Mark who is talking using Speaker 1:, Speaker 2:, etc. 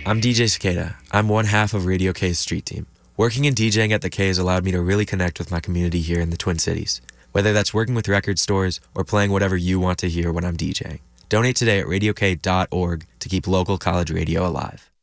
Speaker 1: I'm DJ Cicada. I'm one half of Radio K's street team. Working and DJing at the K has allowed me to really connect with my community here in the Twin Cities, whether that's working with record stores or playing whatever you want to hear when I'm DJing. Donate today at radiok.org to keep local college radio alive.